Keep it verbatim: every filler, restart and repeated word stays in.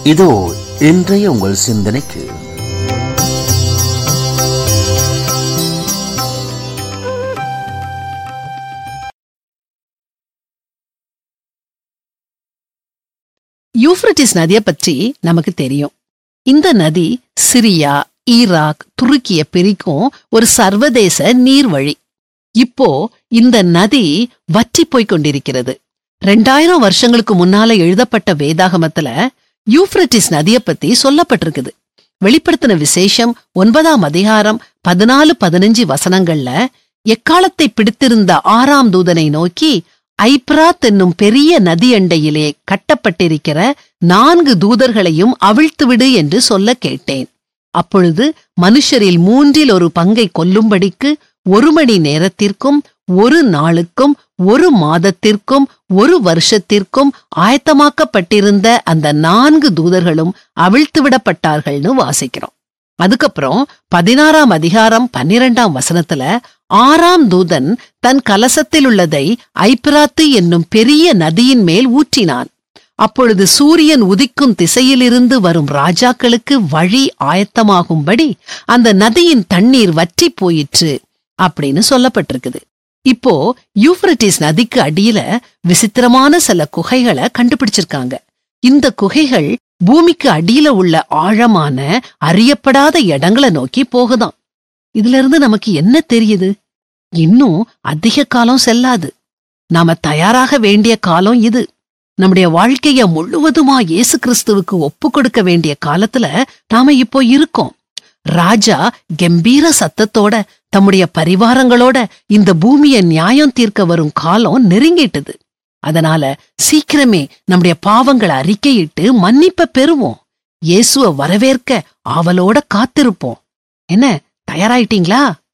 இதோ இன்றைய உங்கள் சிந்தனைக்கு யூப்ரட்டிஸ் நதியை பற்றி நமக்கு தெரியும். இந்த நதி சிரியா, ஈராக், துருக்கிய பிரிக்கும் ஒரு சர்வதேச நீர்வழி. இப்போ இந்த நதி வற்றி போய்க் கொண்டிருக்கிறது. ரெண்டாயிரம் வருஷங்களுக்கு முன்னால எழுதப்பட்ட வேதாகமத்துல யூப்ரட்டிஸ் நதியை பத்தி சொல்லப்பட்டிருக்குது. வெளிப்படுத்தின விசேஷம் ஒன்பதாம் அதிகாரம் பதினாலு பதினஞ்சு வசனங்கள்ல எக்காலத்தை பிடித்திருந்த ஆறாம் தூதனை நோக்கி, ஐப்ராத் என்னும் பெரிய நதியண்டையிலே கட்டப்பட்டிருக்கிற நான்கு தூதர்களையும் அவிழ்த்துவிடு என்று சொல்ல கேட்டேன். அப்பொழுது மனுஷரில் மூன்றில் ஒரு பங்கை கொல்லும்படிக்கு ஒரு மணி நேரத்திற்கும் ஒரு நாளுக்கும் ஒரு மாதத்திற்கும் ஒரு வருஷத்திற்கும் ஆயத்தமாக்கப்பட்டிருந்த அந்த நான்கு தூதர்களும் அவிழ்த்துவிடப்பட்டார்கள்னு வாசிக்கிறோம். அதுக்கப்புறம் பதினாறாம் அதிகாரம் பன்னிரெண்டாம் வசனத்துல ஆறாம் தூதன் தன் கலசத்தில் உள்ளதை ஐப்ராத்து என்னும் பெரிய நதியின் மேல் ஊற்றினான். அப்பொழுது சூரியன் உதிக்கும் திசையிலிருந்து வரும் ராஜாக்களுக்கு வழி ஆயத்தமாகும்படி அந்த நதியின் தண்ணீர் வற்றி போயிற்று அப்படின்னு சொல்லப்பட்டிருக்குது. இப்போ யூப்ரட்டிஸ் நதிக்கு அடியில விசித்திரமான சில குகைகளை கண்டுபிடிச்சிருக்காங்க. இந்த குகைகள் பூமிக்கு அடியில உள்ள ஆழமான அறியப்படாத இடங்களை நோக்கி போகுதாம். இதுல இருந்து நமக்கு என்ன தெரியுது? இன்னும் அதிக காலம் செல்லாது. நாம தயாராக வேண்டிய காலம் இது. நம்முடைய வாழ்க்கைய முழுவதுமா இயேசு கிறிஸ்துவுக்கு ஒப்பு கொடுக்க வேண்டிய காலத்துல நாம இப்போ இருக்கோம். ராஜா கம்பீர சத்தத்தோட தம்முடைய பரிவாரங்களோட இந்த பூமியை நியாயம் தீர்க்க வரும் காலம் நெருங்கிட்டது. அதனால சீக்கிரமே நம்முடைய பாவங்களை அறிக்கையிட்டு மன்னிப்ப பெறுவோம். இயேசுவை வரவேற்க ஆவலோட காத்திருப்போம். என்ன, தயாராயிட்டீங்களா?